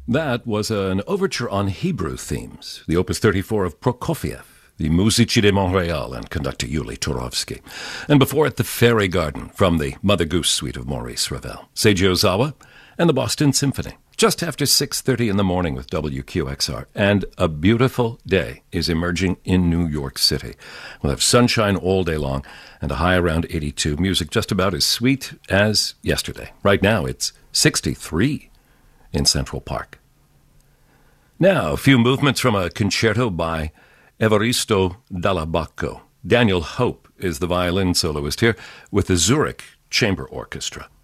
That was an overture on Hebrew themes, the Opus 34 of Prokofiev, the Musici de Montréal, and conductor Yuli Turovsky. And before it, the Fairy Garden from the Mother Goose suite of Maurice Ravel, Seiji Ozawa, and the Boston Symphony. Just after 6:30 in the morning with WQXR. And a beautiful day is emerging in New York City. We'll have sunshine all day long and a high around 82. Music just about as sweet as yesterday. Right now it's 63 in Central Park. Now, a few movements from a concerto by Evaristo Dall'Abbacco. Daniel Hope is the violin soloist here with the Zurich Chamber Orchestra.